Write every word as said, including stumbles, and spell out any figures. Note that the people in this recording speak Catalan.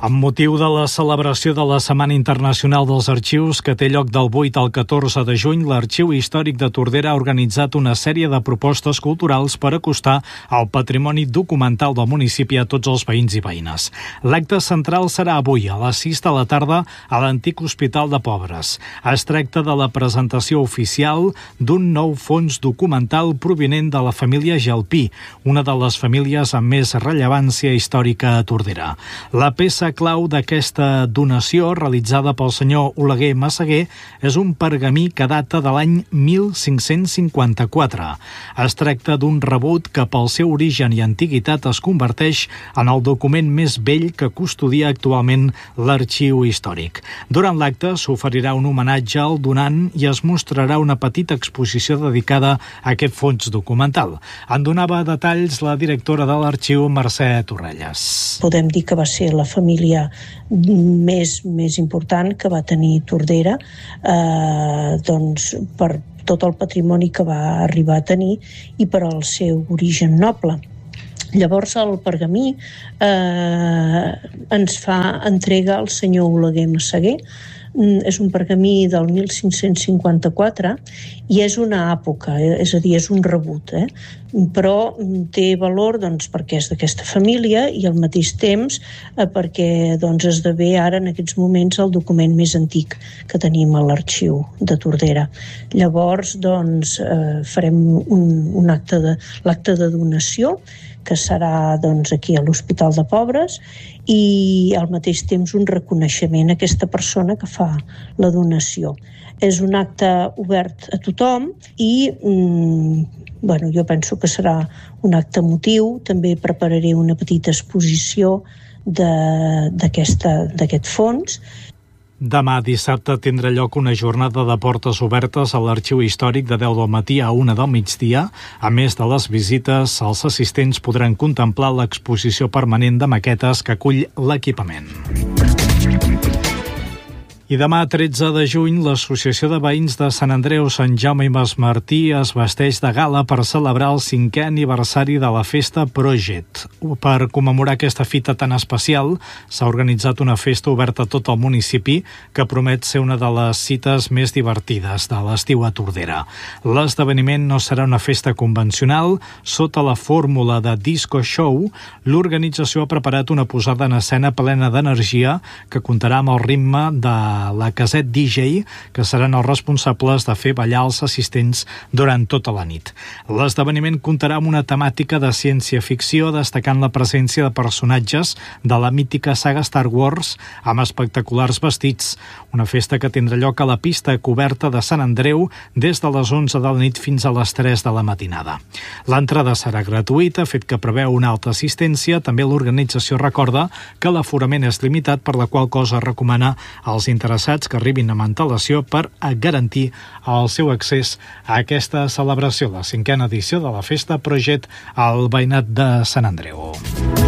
Amb motiu de la celebració de la Setmana Internacional dels Arxius, que té lloc del vuit al catorze de juny, l'Arxiu Històric de Tordera ha organitzat una sèrie de propostes culturals per acostar el patrimoni documental del municipi a tots els veïns i veïnes. L'acte central serà avui, a les sis de la tarda, a l'antic Hospital de Pobres. Es tracta de la presentació oficial d'un nou fons documental provinent de la família Gelpí, una de les famílies amb més rellevància històrica a Tordera. La peça clau d'aquesta donació, realitzada pel senyor Oleguer Massaguer, és un pergamí que data de l'any mil cinc-cents cinquanta-quatre. Es tracta d'un rebut que pel seu origen i antiguitat es converteix en el document més vell que custodia actualment l'Arxiu Històric. Durant l'acte s'oferirà un homenatge al donant i es mostrarà una petita exposició dedicada a aquest fons documental. En donava detalls la directora de l'Arxiu, Mercè Torrelles. Podem dir que va ser la família més, més important que va tenir Tordera, eh, doncs per tot el patrimoni que va arribar a tenir i per al seu origen noble. Llavors el pergamí eh, ens fa entrega al senyor Oleguer Massaguer. És un pergamí del mil cinc-cents cinquanta-quatre i és una àpoca, és a dir, és un rebut, eh? Però té valor doncs, perquè és d'aquesta família i al mateix temps eh, perquè doncs, esdevé ara en aquests moments el document més antic que tenim a l'Arxiu de Tordera. Llavors doncs, eh, farem un, un acte de, l'acte de donació que serà doncs, aquí a l'Hospital de Pobres i al mateix temps un reconeixement a aquesta persona que fa la donació. És un acte obert a tothom i mm, bueno, jo penso que serà un acte emotiu. També prepararé una petita exposició de, d'aquesta, d'aquest fons. Demà dissabte tindrà lloc una jornada de portes obertes a l'Arxiu Històric de deu del matí a una del migdia. A més de les visites, els assistents podran contemplar l'exposició permanent de maquetes que acull l'equipament. I demà, tretze de juny, l'Associació de Veïns de Sant Andreu, Sant Jaume i Masmartí es vesteix de gala per celebrar el cinquè aniversari de la festa Proget. Per commemorar aquesta fita tan especial, s'ha organitzat una festa oberta a tot el municipi que promet ser una de les cites més divertides de l'estiu a Tordera. L'esdeveniment no serà una festa convencional. Sota la fórmula de disco show, l'organització ha preparat una posada en escena plena d'energia que comptarà amb el ritme de la Caset D J, que seran els responsables de fer ballar els assistents durant tota la nit. L'esdeveniment comptarà amb una temàtica de ciència-ficció, destacant la presència de personatges de la mítica saga Star Wars amb espectaculars vestits. Una festa que tindrà lloc a la pista coberta de Sant Andreu des de les onze de la nit fins a les tres de la matinada. L'entrada serà gratuïta, fet que preveu una alta assistència. També l'organització recorda que l'aforament és limitat, per la qual cosa recomana als interessats que arribin amb antelació per a garantir el seu accés a aquesta celebració, la cinquena edició de la Festa Proget al veïnat de Sant Andreu.